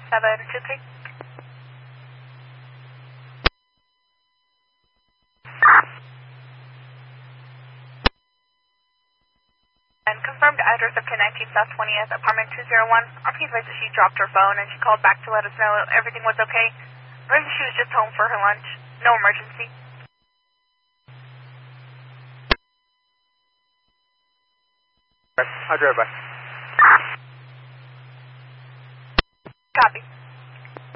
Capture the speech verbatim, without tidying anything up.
seven two three. And confirmed address of ten nineteen South twentieth, apartment two oh one. Our P advised that she dropped her phone and she called back to let us know everything was okay. Or she was just home for her lunch. No emergency. I'll drive by. Copy.